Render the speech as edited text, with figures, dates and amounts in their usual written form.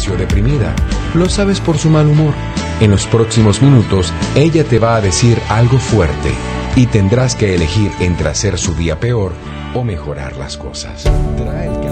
amaneció deprimida. Lo sabes por su mal humor. En los próximos minutos, ella te va a decir algo fuerte y tendrás que elegir entre hacer su día peor o mejorar las cosas. Trae el